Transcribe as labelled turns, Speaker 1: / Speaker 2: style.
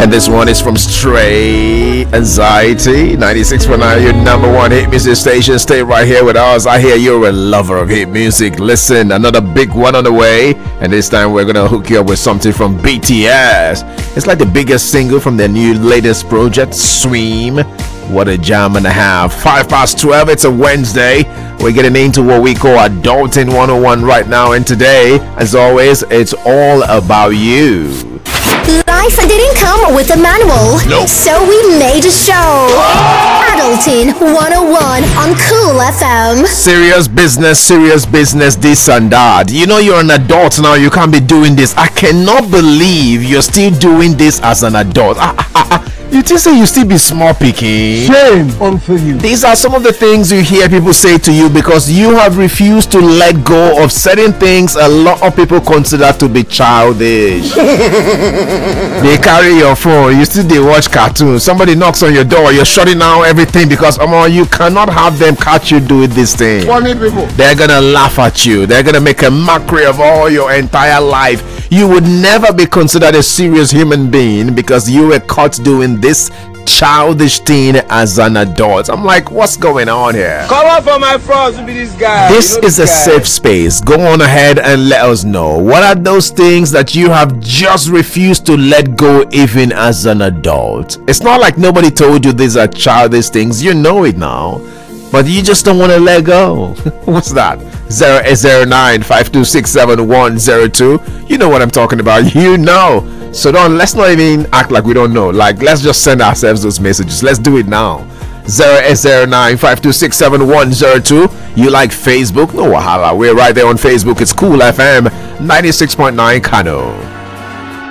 Speaker 1: And this one is from Stray Anxiety 96.9, your number one hit music station. Stay right here with us. I hear you're a lover of hit music. Listen, another big one on the way. And this time we're gonna hook you up with something from BTS. It's like the biggest single from their new latest project, Swim. What a jam and a half. 12:05. It's a Wednesday. We're getting into what we call Adulting 101 right now. And today, as always, it's all about you.
Speaker 2: Life didn't come with a manual,
Speaker 1: Nope.
Speaker 2: so we made a show. Adulting 101 on Cool FM.
Speaker 1: Serious business, this and that. You know you're an adult now, you can't be doing this. I cannot believe you're still doing this as an adult. You think say you still be small picking?
Speaker 3: Shame unto you.
Speaker 1: These are some of the things you hear people say to you because you have refused to let go of certain things a lot of people consider to be childish. They carry your phone, you still they watch cartoons. Somebody knocks on your door, you're shutting down everything because you cannot have them catch you doing this thing.
Speaker 3: Funny people.
Speaker 1: They're gonna laugh at you. They're gonna make a mockery of all your entire life. You would never be considered a serious human being because you were caught doing this childish thing as an adult. I'm like, what's going on here?
Speaker 4: Come up for my frogs to be this guy.
Speaker 1: This
Speaker 4: You know
Speaker 1: is a
Speaker 4: this guy.
Speaker 1: safe space. Go on ahead and let us know. What are those things that you have just refused to let go even as an adult? It's not like nobody told you these are childish things. You know it now. But you just don't want to let go. What's that? 0809-526-7102. You know what I'm talking about. You know. So let's not even act like we don't know. Like, let's just send ourselves those messages. Let's do it now. 0809-526-7102. You like Facebook? No wahala. We're right there on Facebook. It's Cool FM 96.9 Kano.